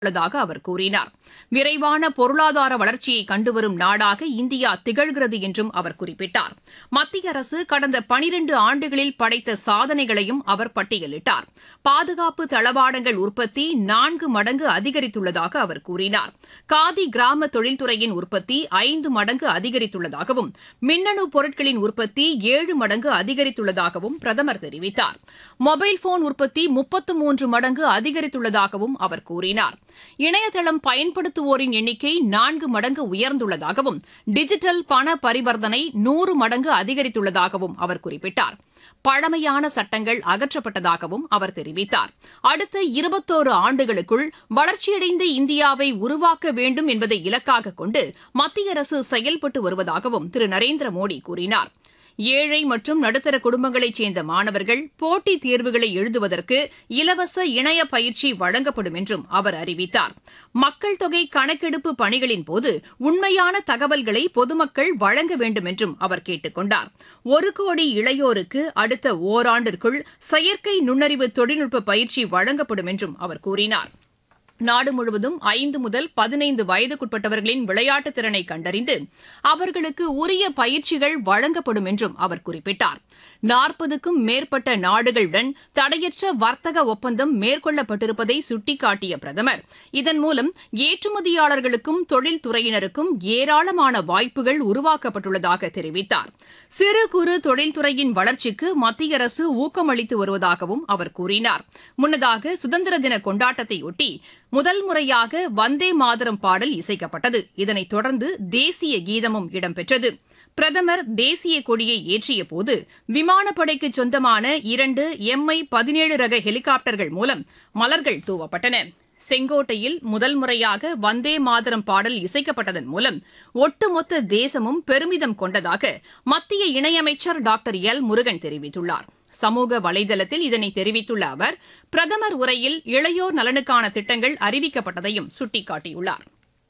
உள்ளதாக அவர் கூறினார். விரைவான பொருளாதார வளர்ச்சியை கண்டுவரும் நாடாக இந்தியா திகழ்கிறது என்றும் அவர் குறிப்பிட்டார். மத்திய அரசு கடந்த 12 ஆண்டுகளில் படைத்த சாதனைகளையும் அவர் பட்டியலிட்டார். பாதுகாப்பு தளவாடங்கள் உற்பத்தி 4 மடங்கு அதிகரித்துள்ளதாக அவர் கூறினார். காதி கிராம தொழில்துறையின் உற்பத்தி 5 மடங்கு அதிகரித்துள்ளதாகவும் மின்னணு பொருட்களின் உற்பத்தி 7 மடங்கு அதிகரித்துள்ளதாகவும் பிரதமர் தெரிவித்தார். மொபைல் போன் உற்பத்தி 33 மடங்கு அதிகரித்துள்ளதாகவும் அவர் கூறினார். இணையதளம் பயன்படுத்துவோரின் எண்ணிக்கை 4 மடங்கு உயர்ந்துள்ளதாகவும் டிஜிட்டல் பண பரிவர்த்தனை 100 மடங்கு அதிகரித்துள்ளதாகவும் அவர் குறிப்பிட்டார். பழமையான சட்டங்கள் அகற்றப்பட்டதாகவும் அவர் தெரிவித்தார். அடுத்த 21 ஆண்டுகளுக்குள் வளர்ச்சியடைந்த இந்தியாவை உருவாக்க வேண்டும் என்பதை இலக்காக கொண்டு மத்திய அரசு செயல்பட்டு வருவதாகவும் திரு நரேந்திர மோடி கூறினார். ஏழை மற்றும் நடுத்தர குடும்பங்களைச் சேர்ந்த மாணவர்கள் போட்டித் தேர்வுகளை எழுதுவதற்கு இலவச இணைய பயிற்சி வழங்கப்படும் என்றும் அவர் அறிவித்தார். மக்கள் தொகை கணக்கெடுப்பு பணிகளின் போது உண்மையான தகவல்களை பொதுமக்கள் வழங்க வேண்டும் என்றும் அவர் கேட்டுக் கொண்டார். 1 கோடி இளையோருக்கு அடுத்த ஓராண்டிற்குள் செயற்கை நுண்ணறிவு தொழில்நுட்ப பயிற்சி வழங்கப்படும் என்றும் அவர் கூறினார். நாடு முழுவதும் 5 முதல் 15 வயதுக்குட்பட்டவர்களின் விளையாட்டுத் திறனை கண்டறிந்து அவர்களுக்கு உரிய பயிற்சிகள் வழங்கப்படும் என்றும் அவர் குறிப்பிட்டார். 40க்கும் மேற்பட்ட நாடுகளுடன் தடையற்ற வர்த்தக ஒப்பந்தம் மேற்கொள்ளப்பட்டிருப்பதை சுட்டிக்காட்டிய பிரதமர் இதன் மூலம் ஏற்றுமதியாளர்களுக்கும் தொழில்துறையினருக்கும் ஏராளமான வாய்ப்புகள் உருவாக்கப்பட்டுள்ளதாக தெரிவித்தார். சிறு குறு தொழில்துறையின் வளர்ச்சிக்கு மத்திய அரசு ஊக்கமளித்து வருவதாகவும் அவர் கூறினார். முன்னதாக சுதந்திர தின கொண்டாட்டத்தையொட்டி முதல் முறையாக வந்தே மாதரம் பாடல் இசைக்கப்பட்டது. இதனைத் தொடர்ந்து தேசிய கீதமும் இடம்பெற்றது. பிரதமர் தேசிய கொடியை ஏற்றியபோது விமானப்படைக்கு சொந்தமான 2 MI-17 ரக ஹெலிகாப்டர்கள் மூலம் மலர்கள் தூவப்பட்டன. செங்கோட்டையில் முதல் முறையாக வந்தே மாதரம் பாடல் இசைக்கப்பட்டதன் மூலம் ஒட்டுமொத்த தேசமும் பெருமிதம் கொண்டதாக மத்திய இணையமைச்சர் டாக்டர் எல் முருகன் தெரிவித்துள்ளார். சமூக வலைதளத்தில் இதனை தெரிவித்துள்ள அவர் பிரதமர் உரையில் இளையோர் நலனுக்கான திட்டங்கள் அறிவிக்கப்பட்டதையும் சுட்டிக்காட்டியுள்ளார்.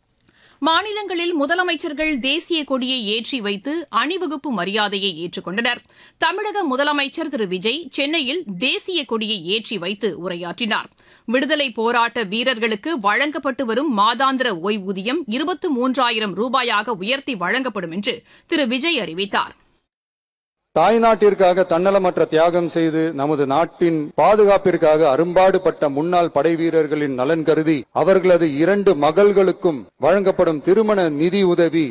மாநிலங்களில் முதலமைச்சர்கள் தேசிய கொடியை ஏற்றி வைத்து அணிவகுப்பு மரியாதையை ஏற்றுக்கொண்டனர். தமிழக முதலமைச்சர் திரு விஜய் சென்னையில் தேசிய கொடியை ஏற்றி வைத்து உரையாற்றினார். விடுதலை போராட்ட வீரர்களுக்கு வழங்கப்பட்டு வரும் மாதாந்திர ஓய்வூதியம் 23,000 ரூபாயாக உயர்த்தி வழங்கப்படும் என்று திரு விஜய் அறிவித்தார். தாய்நாட்டிற்காக தன்னலமற்ற தியாகம் செய்து நமது நாட்டின் பாதுகாப்பிற்காக அரும்பாடுபட்ட முன்னாள் படை வீரர்களின் நலன் கருதி அவர்களது 2 மகள்களுக்கும் வழங்கப்படும் திருமண நிதி உதவி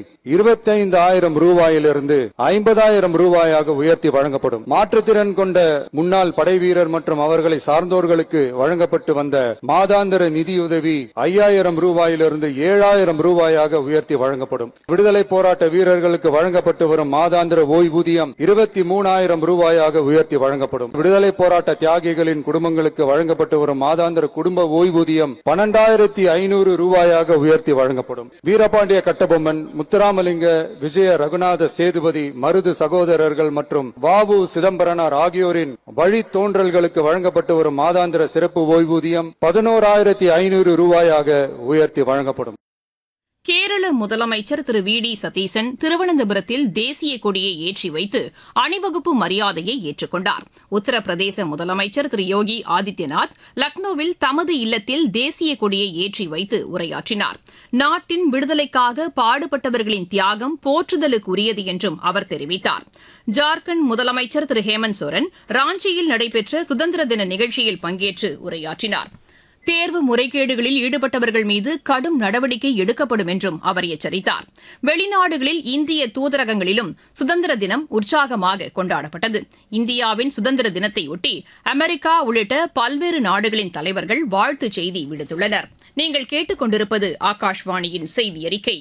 25,000 ரூபாயிலிருந்து 50,000 ரூபாயாக உயர்த்தி வழங்கப்படும். மாற்றுத்திறன் கொண்ட முன்னாள் படை வீரர் மற்றும் அவர்களை சார்ந்தோர்களுக்கு வழங்கப்பட்டு வந்த மாதாந்திர நிதியுதவி 5,000 ரூபாயிலிருந்து 7,000 ரூபாயாக உயர்த்தி வழங்கப்படும். விடுதலை போராட்ட வீரர்களுக்கு வழங்கப்பட்டு வரும் மாதாந்திர ஓய்வூதியம் 23,000 ரூபாயாக உயர்த்தி வழங்கப்படும். விடுதலை போராட்ட தியாகிகளின் குடும்பங்களுக்கு வழங்கப்பட்டு வரும் மாதாந்திர குடும்ப ஓய்வூதியம் 12,500 ரூபாயாக உயர்த்தி வழங்கப்படும். வீரபாண்டிய கட்டபொம்மன், முத்துராமலிங்க, விஜய ரகுநாத சேதுபதி, மருது சகோதரர்கள் மற்றும் வாவு சிதம்பரனார் ஆகியோரின் வழித்தோன்றல்களுக்கு வழங்கப்பட்டு வரும் மாதாந்திர சிறப்பு ஓய்வூதியம் 11,500 ரூபாயாக உயர்த்தி வழங்கப்படும். கேரள முதலமைச்சர் திரு வி டி சதீசன் திருவனந்தபுரத்தில் தேசிய கொடியை ஏற்றி வைத்து அணிவகுப்பு மரியாதையை ஏற்றுக்கொண்டார். உத்தரப்பிரதேச முதலமைச்சர் திரு யோகி ஆதித்யநாத் லக்னோவில் தமது இல்லத்தில் தேசிய கொடியை ஏற்றி வைத்து உரையாற்றினார். நாட்டின் விடுதலைக்காக பாடுபட்டவர்களின் தியாகம் போற்றுதலுக்குரியது என்றும் அவர் தெரிவித்தார். ஜார்க்கண்ட் முதலமைச்சர் திரு ஹேமந்த் சோரன் ராஞ்சியில் நடைபெற்ற சுதந்திர தின நிகழ்ச்சியில் பங்கேற்று உரையாற்றினார். தேர்வு முறைகேடுகளில் ஈடுபட்டவர்கள் மீது கடும் நடவடிக்கை எடுக்கப்படும் என்றும் அவர் எச்சரித்தார். வெளிநாடுகளில் இந்திய தூதரகங்களிலும் சுதந்திர தினம் உற்சாகமாக கொண்டாடப்பட்டது. இந்தியாவின் சுதந்திர தினத்தையொட்டி அமெரிக்கா உள்ளிட்ட பல்வேறு நாடுகளின் தலைவர்கள் வாழ்த்துச் செய்தி விடுத்துள்ளனர். நீங்கள் கேட்டுக் கொண்டிருப்பது ஆகாஷ்வாணியின் செய்தி அறிக்கை.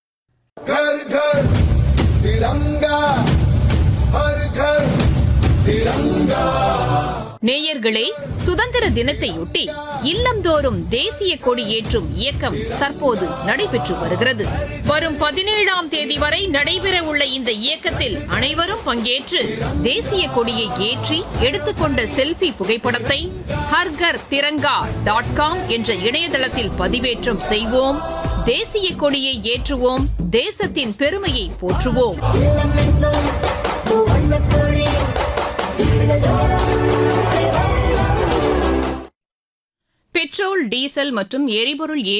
நேயர்களே, சுதந்திர தினத்தையொட்டி இல்லந்தோறும் தேசிய கொடி ஏற்றும் இயக்கம் தற்போது நடைபெற்று வருகிறது. வரும் 17ஆம் தேதி வரை நடைபெறவுள்ள இந்த இயக்கத்தில் அனைவரும் பங்கேற்று தேசிய கொடியை ஏற்றி எடுத்துக்கொண்ட செல்ஃபி புகைப்படத்தை ஹர்கர் திரங்கா .com என்ற இணையதளத்தில் பதிவேற்றம் செய்வோம். தேசிய கொடியை ஏற்றுவோம். தேசத்தின் பெருமையை போற்றுவோம். பெற்ற பெட்ரோல் டீசல் மற்றும் எரிபொருள்